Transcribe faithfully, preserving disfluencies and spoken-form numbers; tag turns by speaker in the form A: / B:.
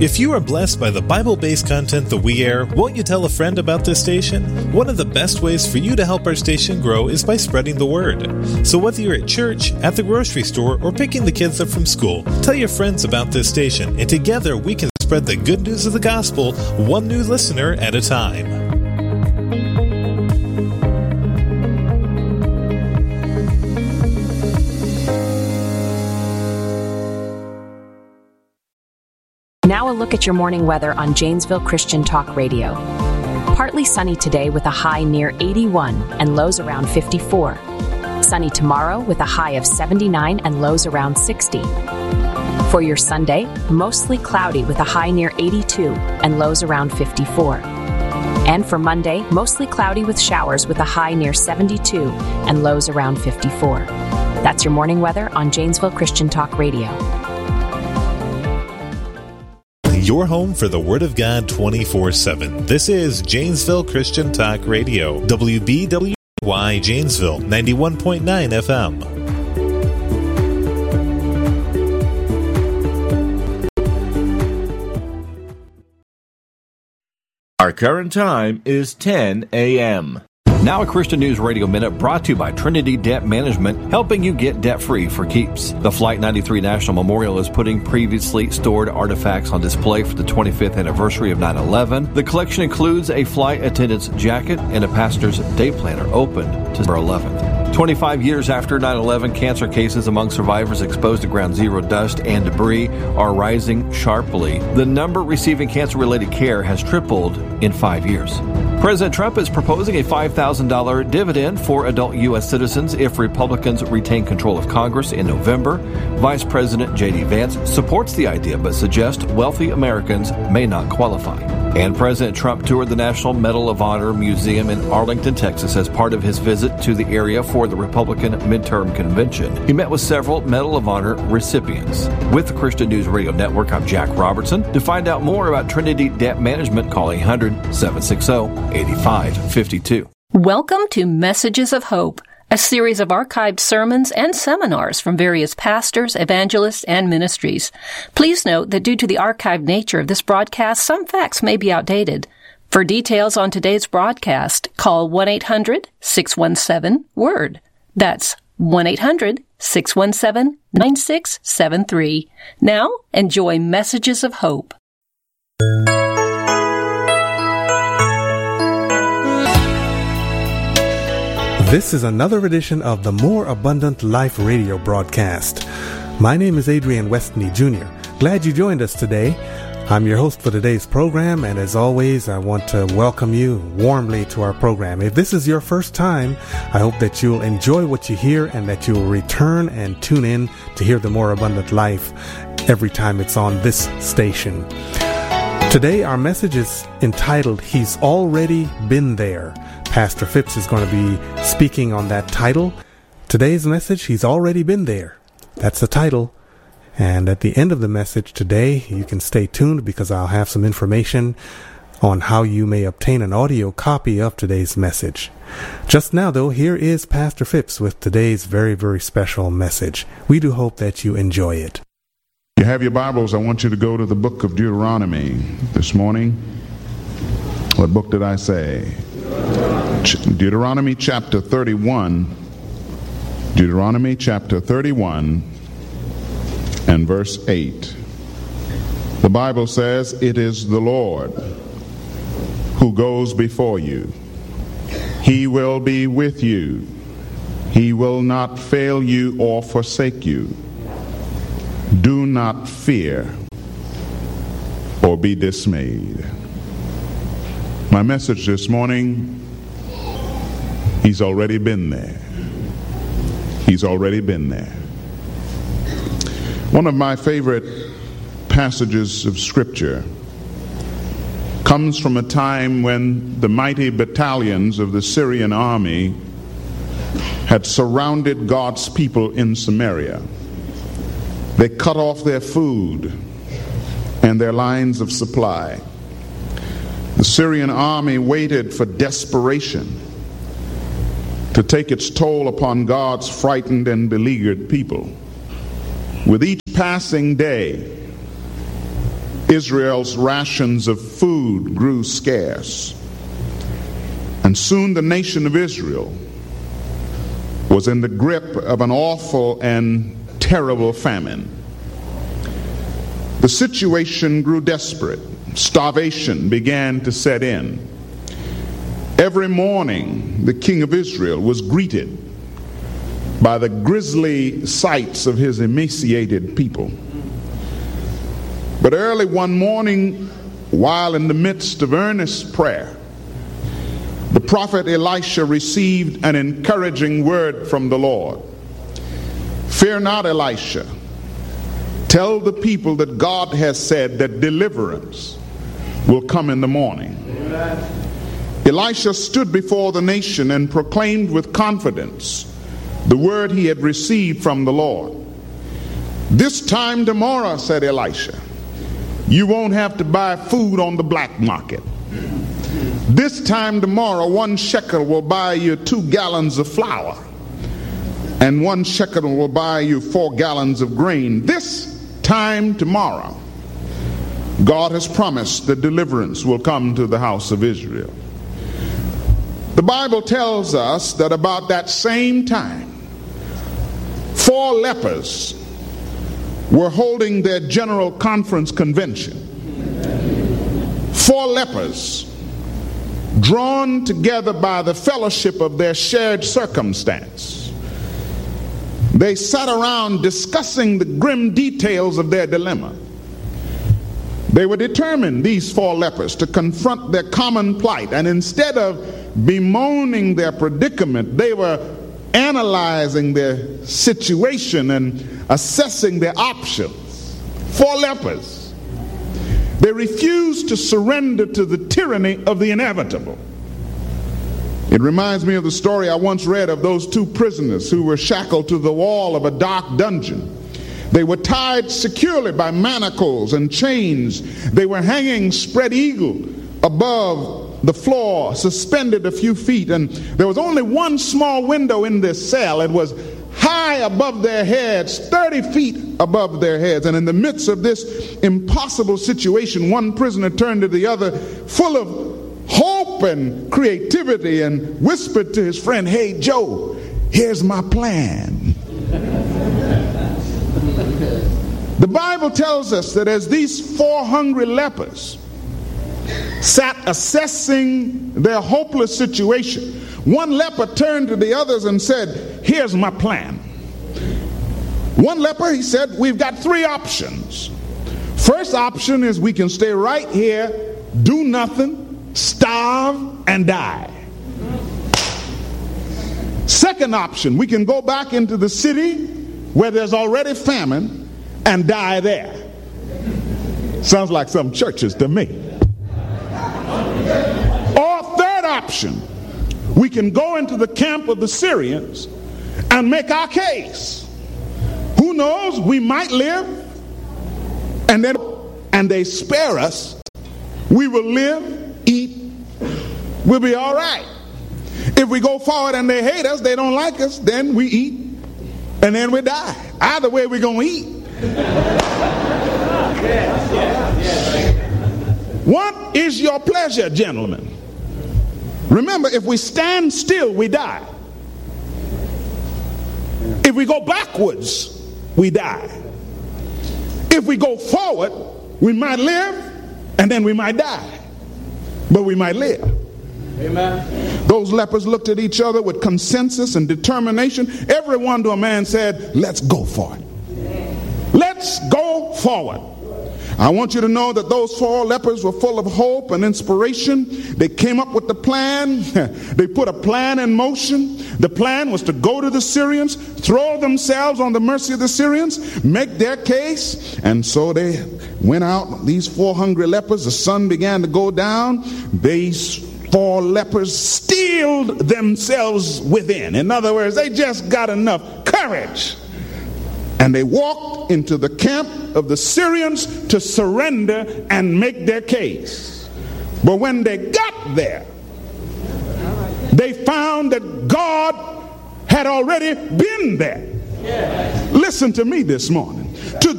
A: If you are blessed by the Bible-based content that we air, won't you tell a friend about this station? One of the best ways for you to help our station grow is by spreading the word. So whether you're at church, at the grocery store, or picking the kids up from school, tell your friends about this station, and together we can spread the good news of the gospel one new listener at a time.
B: Now a look at your morning weather on Janesville Christian Talk Radio. Partly sunny today with a high near eighty-one and lows around fifty-four. Sunny tomorrow with a high of seventy-nine and lows around sixty. For your Sunday, mostly cloudy with a high near eighty-two and lows around fifty-four. And for Monday, mostly cloudy with showers with a high near seventy-two and lows around fifty-four. That's your morning weather on Janesville Christian Talk Radio.
A: Your home for the Word of God twenty-four seven. This is Janesville Christian Talk Radio, W B W Y Janesville, ninety-one point nine F M.
C: Our current time is ten a.m. Now a Christian News Radio Minute brought to you by Trinity Debt Management, helping you get debt-free for keeps. The Flight ninety-three National Memorial is putting previously stored artifacts on display for the twenty-fifth anniversary of nine eleven. The collection includes a flight attendant's jacket and a passenger's day planner opened to December eleventh. twenty-five years after nine eleven, cancer cases among survivors exposed to ground zero dust and debris are rising sharply. The number receiving cancer-related care has tripled in five years. President Trump is proposing a five thousand dollars dividend for adult U S citizens if Republicans retain control of Congress in November. Vice President J D Vance supports the idea but suggests wealthy Americans may not qualify. And President Trump toured the National Medal of Honor Museum in Arlington, Texas as part of his visit to the area for the Republican midterm convention. He met with several Medal of Honor recipients. With the Christian News Radio Network, I'm Jack Robertson. To find out more about Trinity Debt Management, call eight hundred, seven six zero, eight five five two.
D: Welcome to Messages of Hope, a series of archived sermons and seminars from various pastors, evangelists, and ministries. Please note that due to the archived nature of this broadcast, some facts may be outdated. For details on today's broadcast, call one eight hundred, six one seven, WORD. That's one eight hundred, six one seven, nine six seven three. Now, enjoy Messages of Hope.
E: This is another edition of the More Abundant Life radio broadcast. My name is Adrian Westney Junior Glad you joined us today. I'm your host for today's program, and as always, I want to welcome you warmly to our program. If this is your first time, I hope that you'll enjoy what you hear and that you'll return and tune in to hear the More Abundant Life every time it's on this station. Today, our message is entitled, He's Already Been There. Pastor Phipps is going to be speaking on that title. Today's message, He's Already Been There. That's the title. And at the end of the message today, you can stay tuned because I'll have some information on how you may obtain an audio copy of today's message. Just now, though, here is Pastor Phipps with today's very, very special message. We do hope that you enjoy it.
F: You have your Bibles. I want you to go to the book of Deuteronomy this morning. What book did I say? Deuteronomy chapter thirty-one. Deuteronomy chapter thirty-one and verse eight. The Bible says, "It is the Lord who goes before you. He will be with you. He will not fail you or forsake you. Do not fear or be dismayed." My message this morning, He's already been there. He's already been there. One of my favorite passages of Scripture comes from a time when the mighty battalions of the Syrian army had surrounded God's people in Samaria. They cut off their food and their lines of supply. The Syrian army waited for desperation to take its toll upon God's frightened and beleaguered people. With each passing day, Israel's rations of food grew scarce. And soon the nation of Israel was in the grip of an awful and terrible famine. The situation grew desperate. Starvation began to set in. Every morning, the king of Israel was greeted by the grisly sights of his emaciated people. But early one morning, while in the midst of earnest prayer, the prophet Elisha received an encouraging word from the Lord. Fear not, Elisha. Tell the people that God has said that deliverance will come in the morning. Amen. Elisha stood before the nation and proclaimed with confidence the word he had received from the Lord. This time tomorrow, said Elisha, you won't have to buy food on the black market. This time tomorrow, one shekel will buy you two gallons of flour, and one shekel will buy you four gallons of grain. This time tomorrow, God has promised that deliverance will come to the house of Israel. The Bible tells us that about that same time, four lepers were holding their general conference convention. Four lepers, drawn together by the fellowship of their shared circumstance. They sat around discussing the grim details of their dilemma. They were determined, these four lepers, to confront their common plight, and instead of bemoaning their predicament, they were analyzing their situation and assessing their options. Four lepers. They refused to surrender to the tyranny of the inevitable. It reminds me of the story I once read of those two prisoners who were shackled to the wall of a dark dungeon. They were tied securely by manacles and chains. They were hanging spread eagle above the floor, suspended a few feet, and there was only one small window in this cell. It was high above their heads, thirty feet above their heads. And in the midst of this impossible situation, one prisoner turned to the other, full of hope and creativity, and whispered to his friend, "Hey, Joe, here's my plan." The Bible tells us that as these four hungry lepers sat assessing their hopeless situation, one leper turned to the others and said, "Here's my plan." One leper, he said, "We've got three options. First option is we can stay right here, do nothing, starve, and die. Second option, we can go back into the city where there's already famine and die there." Sounds like some churches to me. Or third option, we can go into the camp of the Syrians and make our case. Who knows, we might live, and then and they spare us. We will live, eat, we'll be all right. If we go forward and they hate us, they don't like us, then we eat, and then we die. Either way, we're going to eat. What is your pleasure, gentlemen? Remember, if we stand still, we die. If we go backwards, we die. If we go forward, we might live, and then we might die. But we might live. Amen. Those lepers looked at each other with consensus and determination. Everyone to a man said, "Let's go for it. Let's go forward." I want you to know that those four lepers were full of hope and inspiration. They came up with the plan. They put a plan in motion. The plan was to go to the Syrians, throw themselves on the mercy of the Syrians, make their case. And so they went out, these four hungry lepers. The sun began to go down. These four lepers steeled themselves within. In other words, they just got enough courage. And they walked into the camp of the Syrians to surrender and make their case. But when they got there, they found that God had already been there. Listen to me this morning. To